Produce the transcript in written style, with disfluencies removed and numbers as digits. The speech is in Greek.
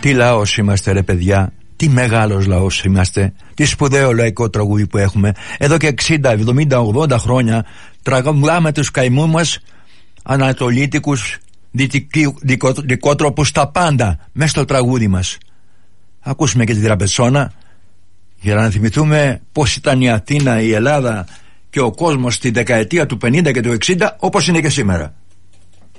Τι λαός είμαστε ρε παιδιά, τι μεγάλος λαός είμαστε, τι σπουδαίο λαϊκό τραγούδι που έχουμε. Εδώ και 60, 70, 80 χρόνια τραγουδάμε τους καημούς μας, ανατολίτικους, δικότροπους, τα πάντα μέσα στο τραγούδι μας. Ακούσουμε και τη Τραπετσόνα για να θυμηθούμε πως ήταν η Αθήνα, η Ελλάδα και ο κόσμος στη δεκαετία του 50 και του 60, όπως είναι και σήμερα.